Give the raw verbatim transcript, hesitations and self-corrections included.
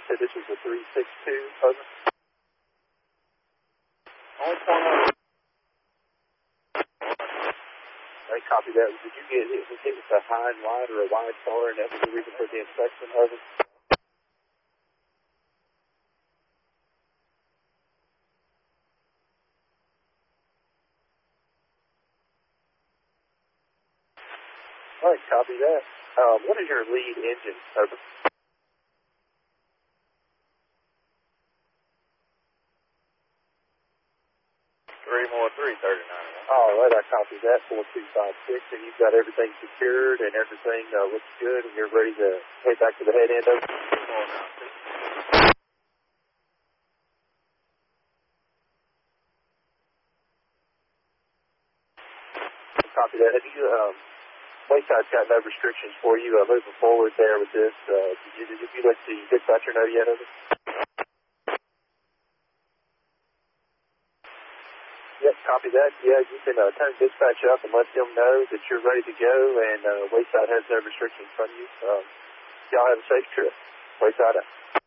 said this was a three six two, over. Only point on. I copy that. Did you get hit, hit with a high and wide or a wide car, and that was the reason for the inspection, over? All right, copy that. Uh, what is your lead engine, over? Three more three thirty-nine. All right, I copy that, four two five six, and you've got everything secured and everything uh, looks good, and you're ready to head back to the head end, over? Copy that. Have you, um, Wayside's got no restrictions for you uh, moving forward there with this. Uh, did you, did you let the dispatcher know yet, over? Yep, copy that. Yeah, you can uh, turn dispatch up and let them know that you're ready to go, and uh, Wayside has no restrictions from you. Um, y'all have a safe trip. Wayside out.